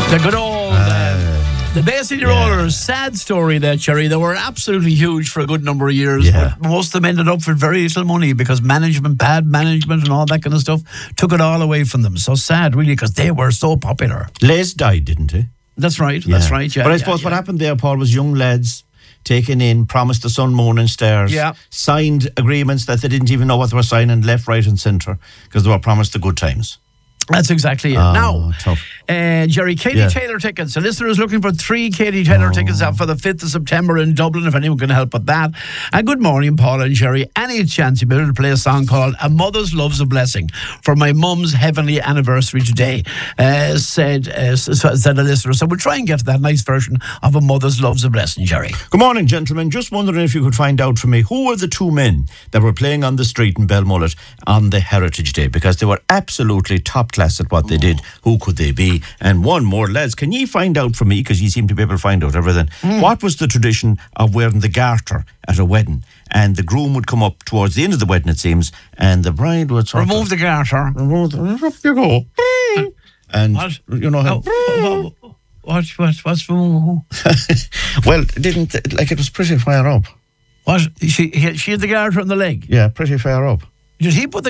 The good old the Bay City Rollers, sad story there, Cherry. They were absolutely huge for a good number of years, but most of them ended up with very little money because bad management and all that kind of stuff took it all away from them. So sad, really, because they were so popular. Les died, didn't he? That's right, Yeah. that's right, yeah. But I suppose what happened there, Paul, was young lads taken in, promised the sun, moon and stars, signed agreements that they didn't even know what they were signing left, right and centre because they were promised the good times. That's exactly it. Now, Jerry, Katie Taylor tickets. So listeners looking for 3 Katie Taylor tickets out for the 5th of September in Dublin, if anyone can help with that. And good morning, Paul and Jerry. Any chance you'll be able to play a song called A Mother's Love's a Blessing for my mum's heavenly anniversary today, said a listener. So we'll try and get to that nice version of A Mother's Love's a Blessing, Jerry. Good morning, gentlemen. Just wondering if you could find out for me who were the 2 men that were playing on the street in Belmullet on the Heritage Day, because they were absolutely top class at what they did. Who could they be? And one more, lads, can ye find out for me, because ye seem to be able to find out everything, what was the tradition of wearing the garter at a wedding? And the groom would come up towards the end of the wedding, it seems, and the bride would sort remove the garter. Up you go. And what? You know how... What's well, it was pretty far up. What? She had the garter on the leg? Yeah, pretty far up. Did he put the